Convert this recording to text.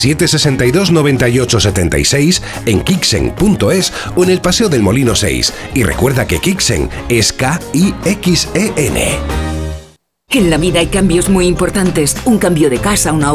762 98 76, en Kixen.es o en el Paseo del Molino 6. Y recuerda que Kixen es Kixen. En la vida hay cambios muy importantes. Un cambio de casa, una